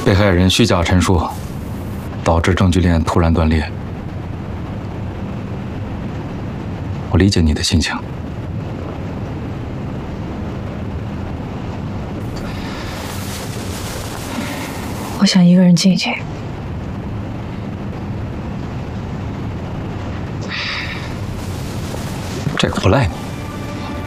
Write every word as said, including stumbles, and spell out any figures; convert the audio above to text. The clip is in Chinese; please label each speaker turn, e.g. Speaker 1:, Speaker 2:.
Speaker 1: 被害人虚假陈述，导致证据链突然断裂。我理解你的心情。
Speaker 2: 我想一个人静一静。
Speaker 1: 这个不赖你。